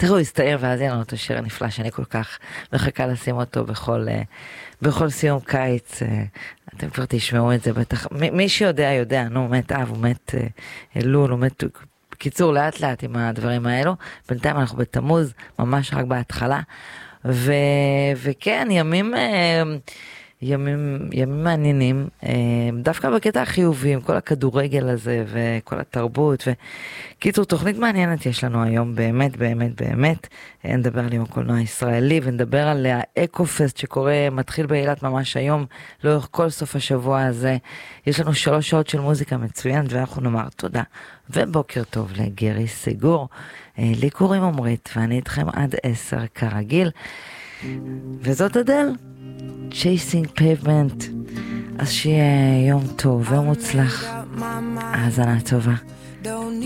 תראו, הסתער ואז יהיה לנו אותו שיר הנפלא שאני כל כך מחכה לשים אותו בכל סיום קיץ. אתם כבר תשמעו את זה בטח. מי שיודע יודע, נו, מת אב, הוא מת אלול, הוא מת... בקיצור, לאט לאט עם הדברים האלו. בינתיים אנחנו בתמוז, ממש רק בהתחלה. וכן, ימים מעניינים, דווקא בקטע החיובי, עם כל הכדורגל הזה וכל התרבות. קיצור, תוכנית מעניינת יש לנו היום, באמת, באמת, באמת. נדבר על יום הקולנוע הישראלי, ונדבר על האקו-פסט שקורה, מתחיל באילת ממש היום, לאורך כל סוף השבוע הזה. יש לנו 3 שעות של מוזיקה מצוינת, ואנחנו נאמר תודה. ובוקר טוב לגרי סגור. לי קוראים עומרית, ואני איתכם עד 10 כרגיל. וזאת אדל. Chasing Pavement. אז שיהיה יום טוב ומוצלח. האזנה טובה.